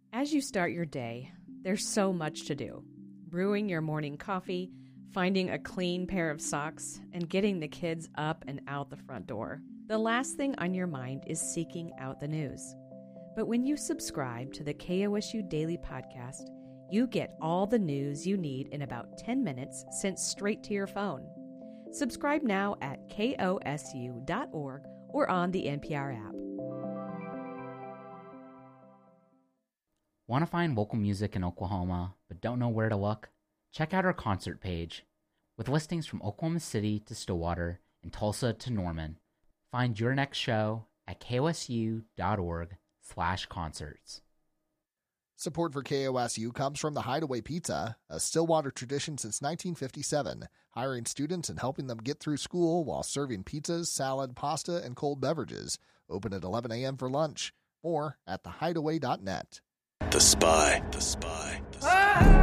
As you start your day, there's so much to do. Brewing your morning coffee, finding a clean pair of socks, and getting the kids up and out the front door. The last thing on your mind is seeking out the news. But when you subscribe to the KOSU Daily Podcast, you get all the news you need in about 10 minutes sent straight to your phone. Subscribe now at kosu.org or on the NPR app. Want to find local music in Oklahoma, but don't know where to look? Check out our concert page. With listings from Oklahoma City to Stillwater and Tulsa to Norman. Find your next show at kosu.org/concerts. Support for KOSU comes from the Hideaway Pizza, a Stillwater tradition since 1957, hiring students and helping them get through school while serving pizzas, salad, pasta, and cold beverages. Open at 11 a.m. for lunch. More at thehideaway.net. The Spy. The Spy. The Spy.